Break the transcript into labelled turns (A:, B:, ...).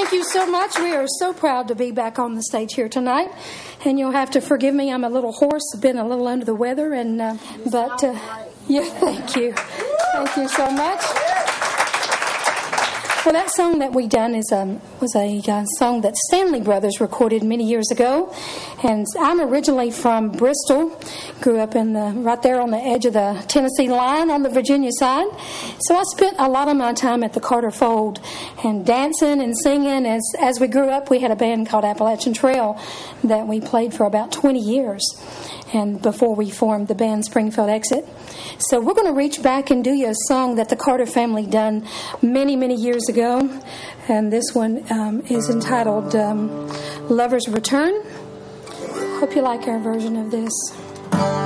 A: thank you so much. We are so proud to be back on the stage here tonight. And you'll have to forgive me. I'm a little hoarse, been a little under the weather, and yeah, thank you. Thank you so much. Well, that song that we done was a song that Stanley Brothers recorded many years ago, and I'm originally from Bristol. Grew up right there on the edge of the Tennessee line on the Virginia side. So I spent a lot of my time at the Carter Fold and dancing and singing. As we grew up, we had a band called Appalachian Trail that we played for about 20 years, and before we formed the band Springfield Exit. So we're going to reach back and do you a song that the Carter family done many, many years ago. And this one is entitled Lover's Return. Hope you like our version of this.